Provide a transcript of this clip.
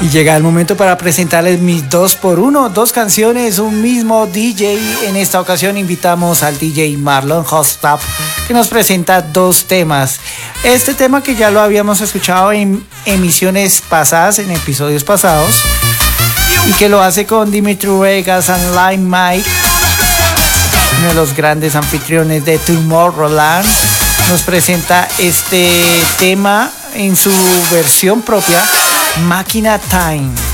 Y llega el momento para presentarles mis 2x1, dos canciones, un mismo DJ. En esta ocasión invitamos al DJ Marlon Hostap, que nos presenta dos temas. Este tema que ya lo habíamos escuchado en emisiones pasadas, en episodios pasados, y que lo hace con Dimitri Vegas y Lime Mike, uno de los grandes anfitriones de Tomorrowland. Nos presenta este tema en su versión propia, Máquina Time.